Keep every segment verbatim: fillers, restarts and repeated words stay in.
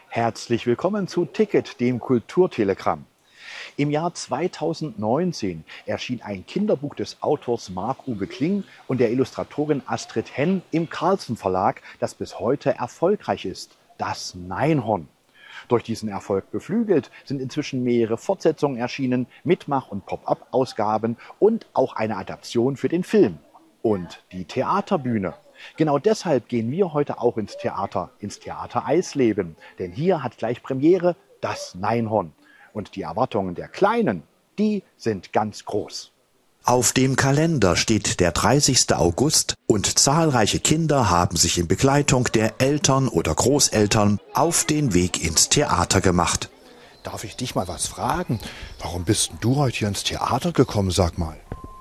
Herzlich willkommen zu Ticket, dem Kulturtelegramm. Im Jahr zweitausendneunzehn erschien ein Kinderbuch des Autors Marc-Uwe Kling und der Illustratorin Astrid Henn im Carlsen Verlag, das bis heute erfolgreich ist, das Neinhorn. Durch diesen Erfolg beflügelt sind inzwischen mehrere Fortsetzungen erschienen, Mitmach- und Pop-up-Ausgaben und auch eine Adaption für den Film. Und die Theaterbühne. Genau deshalb gehen wir heute auch ins Theater, ins Theater Eisleben. Denn hier hat gleich Premiere das Neinhorn. Und die Erwartungen der Kleinen, die sind ganz groß. Auf dem Kalender steht der dreißigste August und zahlreiche Kinder haben sich in Begleitung der Eltern oder Großeltern auf den Weg ins Theater gemacht. Darf ich dich mal was fragen? Warum bist denn du heute hier ins Theater gekommen, sag mal?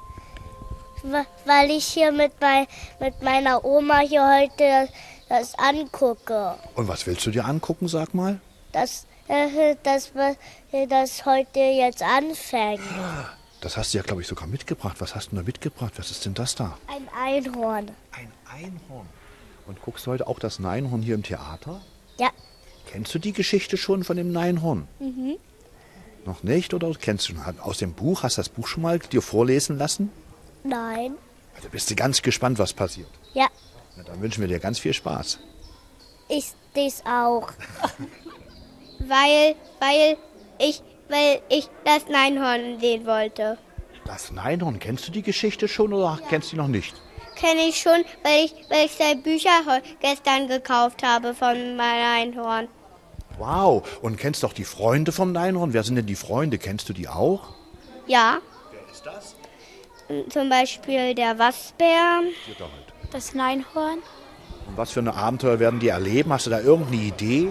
Weil ich hier mit, mein, mit meiner Oma hier heute das angucke. Und was willst du dir angucken, sag mal? Das, äh, das, das heute jetzt anfängt. Das hast du ja, glaube ich, sogar mitgebracht. Was hast du da mitgebracht? Was ist denn das da? Ein Einhorn. Ein Einhorn. Und guckst du heute auch das Neinhorn hier im Theater? Ja. Kennst du die Geschichte schon von dem Neinhorn? Mhm. Noch nicht? Oder kennst du aus dem Buch? Hast du das Buch schon mal dir vorlesen lassen? Nein. Also bist du ganz gespannt, was passiert? Ja. Na, dann wünschen wir dir ganz viel Spaß. Ich das auch. weil, weil ich, weil ich das Neinhorn sehen wollte. Das Neinhorn, kennst du die Geschichte schon oder ja. Kennst du die noch nicht? Kenne ich schon, weil ich, weil ich zwei Bücher gestern gekauft habe von meinem Neinhorn. Wow, und kennst du auch die Freunde vom Neinhorn? Wer sind denn die Freunde? Kennst du die auch? Ja. Wer ist das? Zum Beispiel der Waschbär. Das Neinhorn. Und was für eine Abenteuer werden die erleben? Hast du da irgendeine Idee?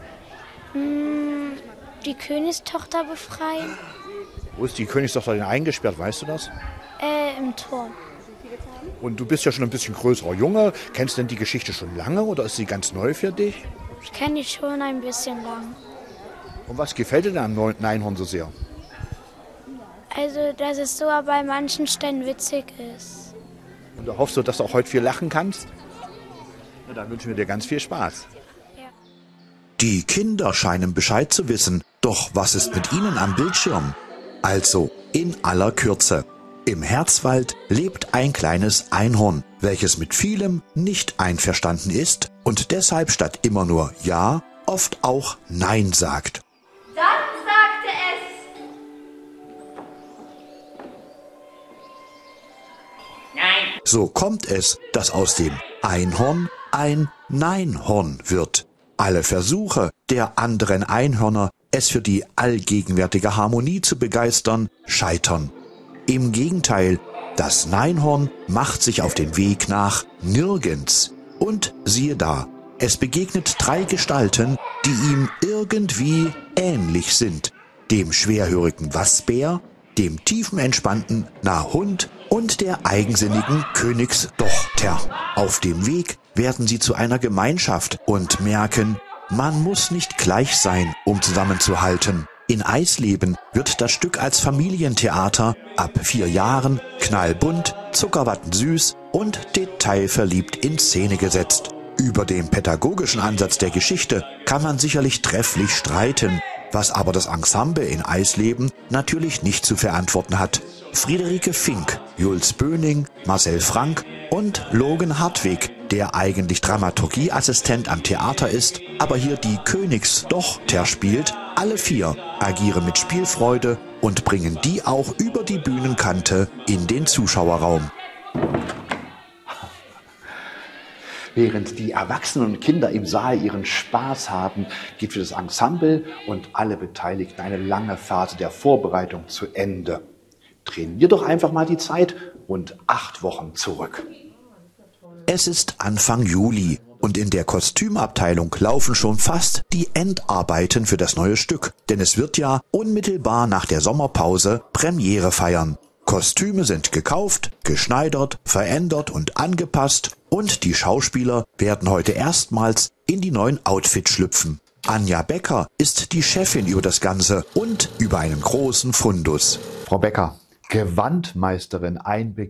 Hm, die Königstochter befreien. Wo ist die Königstochter denn eingesperrt? Weißt du das? Äh, im Turm. Und du bist ja schon ein bisschen größerer Junge. Kennst du denn die Geschichte schon lange oder ist sie ganz neu für dich? Ich kenne die schon ein bisschen lang. Und was gefällt dir denn am Neinhorn so sehr? Also, dass es sogar bei manchen Stellen witzig ist. Und du hoffst du, dass du auch heute viel lachen kannst? Na, dann wünschen wir dir ganz viel Spaß. Ja. Die Kinder scheinen Bescheid zu wissen, doch was ist mit ihnen am Bildschirm? Also, in aller Kürze. Im Herzwald lebt ein kleines Einhorn, welches mit vielem nicht einverstanden ist und deshalb statt immer nur Ja, oft auch Nein sagt. Dann sagte es: Nein. So kommt es, dass aus dem Einhorn ein Neinhorn wird. Alle Versuche der anderen Einhörner, es für die allgegenwärtige Harmonie zu begeistern, scheitern. Im Gegenteil, das Neinhorn macht sich auf den Weg nach Nirgends. Und siehe da, es begegnet drei Gestalten, die ihm irgendwie ähnlich sind. Dem schwerhörigen Waschbär, dem tiefenentspannten Nahhund und der eigensinnigen Königstochter. Auf dem Weg werden sie zu einer Gemeinschaft und merken, man muss nicht gleich sein, um zusammenzuhalten. In Eisleben wird das Stück als Familientheater ab vier Jahren knallbunt, zuckerwattensüß und detailverliebt in Szene gesetzt. Über den pädagogischen Ansatz der Geschichte kann man sicherlich trefflich streiten, was aber das Ensemble in Eisleben natürlich nicht zu verantworten hat. Friederike Fink, Jules Böning, Marcel Frank und Logan Hartwig, der eigentlich Dramaturgieassistent am Theater ist, aber hier die Königstochter spielt, alle vier agieren mit Spielfreude und bringen die auch über die Bühnenkante in den Zuschauerraum. Während die Erwachsenen und Kinder im Saal ihren Spaß haben, geht für das Ensemble und alle Beteiligten eine lange Phase der Vorbereitung zu Ende. Trainier doch einfach mal die Zeit und acht Wochen zurück. Es ist Anfang Juli und in der Kostümabteilung laufen schon fast die Endarbeiten für das neue Stück, denn es wird ja unmittelbar nach der Sommerpause Premiere feiern. Kostüme sind gekauft, geschneidert, verändert und angepasst und die Schauspieler werden heute erstmals in die neuen Outfits schlüpfen. Anja Becker ist die Chefin über das Ganze und über einen großen Fundus. Frau Becker, Gewandmeisterin, ein Begriff.